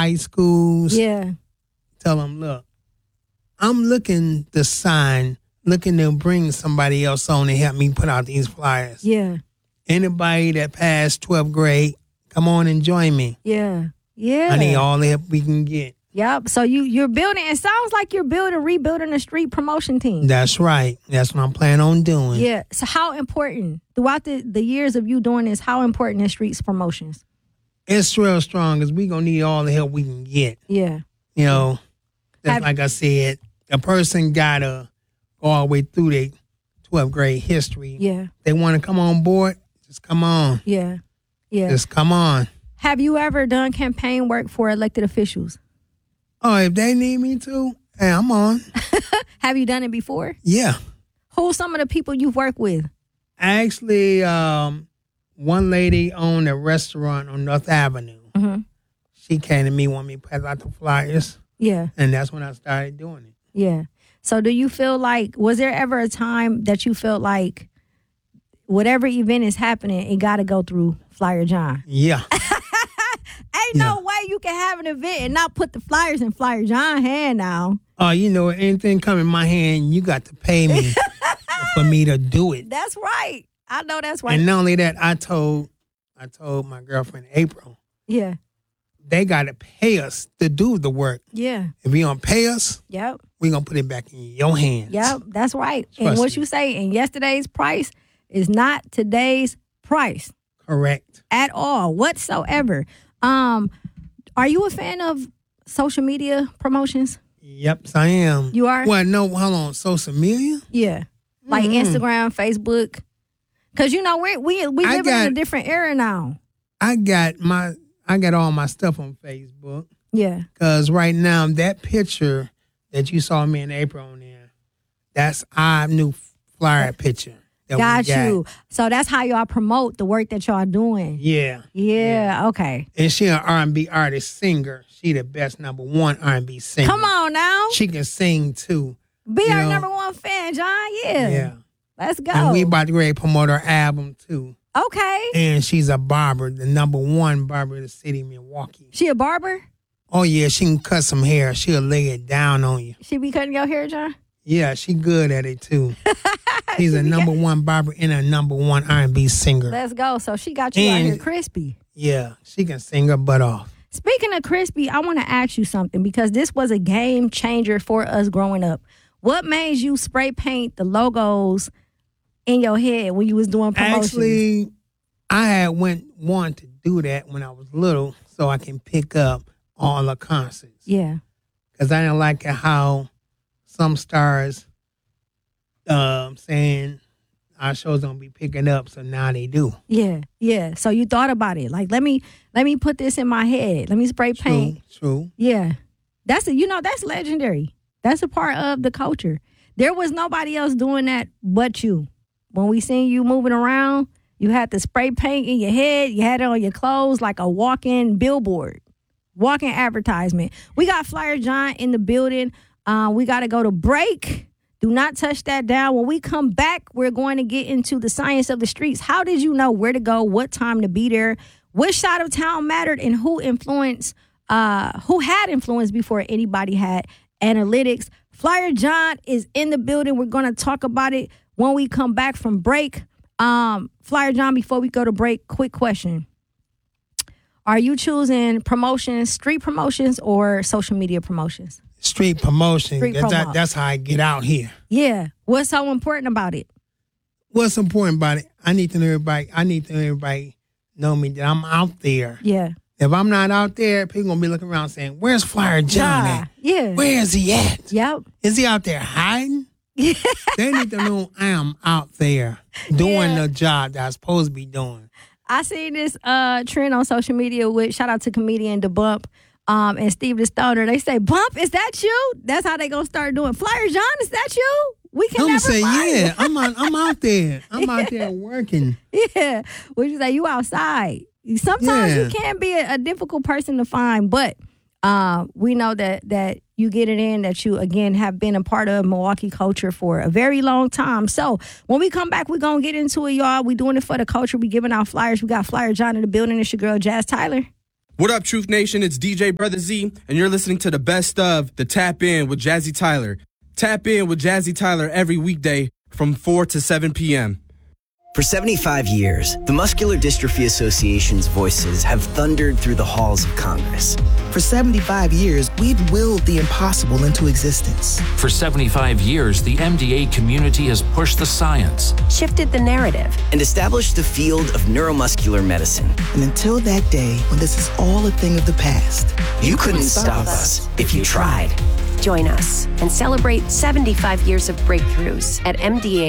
high schools. Yeah. Tell them, look, I'm looking to bring somebody else on to help me put out these flyers. Yeah. Anybody that passed 12th grade, come on and join me. Yeah. Yeah. I need all the help we can get. Yep. So you're building, it sounds like you're rebuilding a street promotion team. That's right. That's what I'm planning on doing. Yeah. So how important, throughout the years of you doing this, how important is streets promotions? It's real strong because we're going to need all the help we can get. Yeah. You know, like I said, a person got to go all the way through their 12th grade history. Yeah. They want to come on board, just come on. Yeah. Yeah. Just come on. Have you ever done campaign work for elected officials? Oh, if they need me to, hey, I'm on. Have you done it before? Yeah. Who's some of the people you've worked with? Actually, one lady owned a restaurant on North Avenue. Mm-hmm. She came to me, wanted me to pass out the flyers. Yeah. And that's when I started doing it. Yeah. So do you feel like, was there ever a time that you felt like whatever event is happening, it got to go through Flyer John? Yeah. Ain't no way you can have an event and not put the flyers in Flyer John's hand now. Oh, you know, anything come in my hand, you got to pay me for me to do it. That's right. I know that's right. And not only that, I told my girlfriend April, yeah. they got to pay us to do the work. Yeah. If you don't pay us, Yep. we're going to put it back in your hands. Yep. That's right. Trust and what me. you say, and yesterday's price is not today's price. Correct. At all, whatsoever. Are you a fan of social media promotions? Yep, I am. You are? Well, no, hold on. Social media? Yeah. Like Instagram, Facebook. Because, you know, we live in a different era now. I got all my stuff on Facebook. Yeah. Because right now, that picture that you saw me in April on there, that's our new flyer picture. Got you. So that's how y'all promote the work that y'all doing. Yeah. Yeah. Okay. And she an R&B artist, singer. She the best number one R&B singer. Come on now. She can sing too. Be our number one fan, John. Yeah. Yeah. Let's go. And we about to ready to promote her album too. Okay. And she's a barber, the number one barber in the city of Milwaukee. She a barber? Oh yeah, she can cut some hair. She'll lay it down on you. She be cutting your hair, John? Yeah, she good at it too. She's a number one barber and a number one R&B singer. Let's go. So she got you out here crispy. Yeah, she can sing her butt off. Speaking of crispy, I want to ask you something because this was a game changer for us growing up. What made you spray paint the logos in your head when you was doing promotions? Actually, I had wanted to do that when I was little so I can pick up all the concerts. Yeah. Because I didn't like how some stars saying our show's gonna be picking up, so now they do. Yeah, yeah. So you thought about it, like let me put this in my head. Let me spray paint. True. Yeah, that's legendary. That's a part of the culture. There was nobody else doing that but you. When we seen you moving around, you had the spray paint in your head. You had it on your clothes like a walk-in billboard, walk-in advertisement. We got Flyer John in the building. We got to go to break. Do not touch that down. When we come back, we're going to get into the science of the streets. How did you know where to go, what time to be there, which side of town mattered, and who had influence before anybody had analytics? Flyer John is in the building. We're going to talk about it when we come back from break. Flyer John, before we go to break, quick question. Are you choosing promotions, street promotions, or social media promotions? Street promotion. That's how I get out here. Yeah. What's so important about it? What's important about it? I need to know everybody know me that I'm out there. Yeah. If I'm not out there, people gonna be looking around saying, "Where's Flyer John at? Yeah. Where is he at? Yep. Is he out there hiding?" They need to know I am out there doing the job that I'm supposed to be doing. I seen this trend on social media with shout out to comedian Da Bump and Steve the Stoner. They say, "Bump, is that you?" That's how they gonna start doing. Flyer John, is that you? We can never say, find yeah, you. I'm out there. I'm out there working. Yeah. What you say? You outside. Sometimes you can be a difficult person to find, but we know that you get it in, that you, again, have been a part of Milwaukee culture for a very long time. So when we come back, we're going to get into it, y'all. We doing it for the culture. We giving out flyers. We got Flyer John in the building. It's your girl, Jazz Tyler. What up, Truth Nation? It's DJ Brother Z, and you're listening to the best of the Tap In with Jazzy Tyler. Tap in with Jazzy Tyler every weekday from 4 to 7 p.m. For 75 years, the Muscular Dystrophy Association's voices have thundered through the halls of Congress. For 75 years, we've willed the impossible into existence. For 75 years, the MDA community has pushed the science, shifted the narrative, and established the field of neuromuscular medicine. And until that day, when this is all a thing of the past, you couldn't stop us if you tried. Join us and celebrate 75 years of breakthroughs at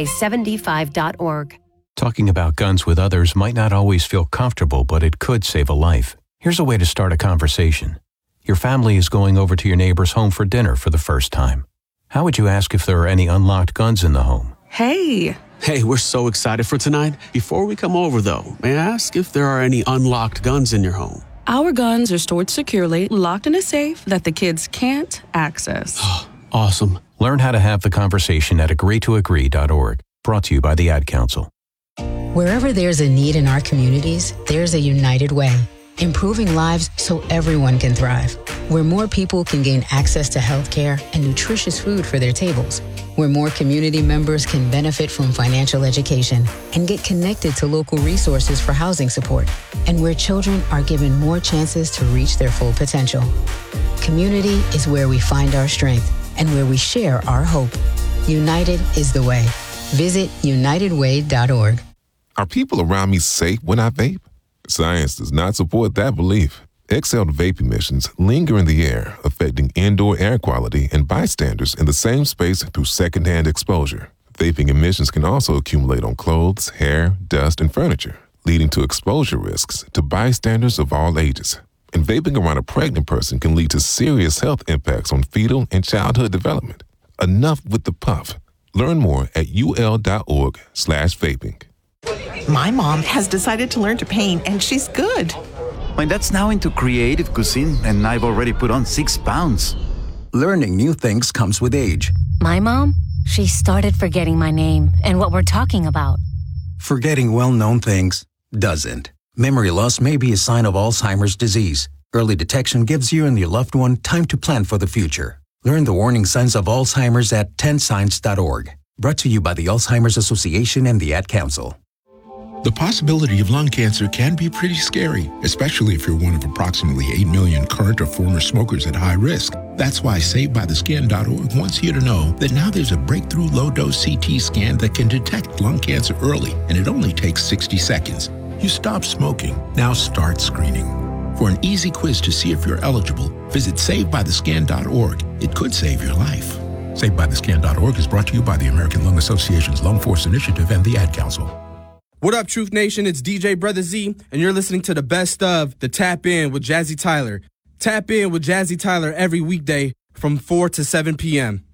MDA75.org. Talking about guns with others might not always feel comfortable, but it could save a life. Here's a way to start a conversation. Your family is going over to your neighbor's home for dinner for the first time. How would you ask if there are any unlocked guns in the home? Hey, we're so excited for tonight. Before we come over, though, may I ask if there are any unlocked guns in your home? Our guns are stored securely, locked in a safe that the kids can't access. Awesome. Learn how to have the conversation at agreetoagree.org. Brought to you by the Ad Council. Wherever there's a need in our communities, there's a United Way. Improving lives so everyone can thrive. Where more people can gain access to health care and nutritious food for their tables. Where more community members can benefit from financial education and get connected to local resources for housing support. And where children are given more chances to reach their full potential. Community is where we find our strength and where we share our hope. United is the way. Visit unitedway.org. Are people around me safe when I vape? Science does not support that belief. Exhaled vape emissions linger in the air, affecting indoor air quality and bystanders in the same space through secondhand exposure. Vaping emissions can also accumulate on clothes, hair, dust, and furniture, leading to exposure risks to bystanders of all ages. And vaping around a pregnant person can lead to serious health impacts on fetal and childhood development. Enough with the puff. Learn more at ul.org/vaping. My mom has decided to learn to paint, and she's good. My dad's now into creative cuisine, and I've already put on 6 pounds. Learning new things comes with age. My mom, she started forgetting my name and what we're talking about. Forgetting well-known things doesn't. Memory loss may be a sign of Alzheimer's disease. Early detection gives you and your loved one time to plan for the future. Learn the warning signs of Alzheimer's at 10signs.org. Brought to you by the Alzheimer's Association and the Ad Council. The possibility of lung cancer can be pretty scary, especially if you're one of approximately 8 million current or former smokers at high risk. That's why SaveByTheScan.org wants you to know that now there's a breakthrough low-dose CT scan that can detect lung cancer early, and it only takes 60 seconds. You stop smoking, now start screening. For an easy quiz to see if you're eligible, visit SaveByTheScan.org. It could save your life. SaveByTheScan.org is brought to you by the American Lung Association's Lung Force Initiative and the Ad Council. What up, Truth Nation? It's DJ Brother Z, and you're listening to the best of the Tap In with Jazzy Tyler. Tap in with Jazzy Tyler every weekday from 4 to 7 p.m.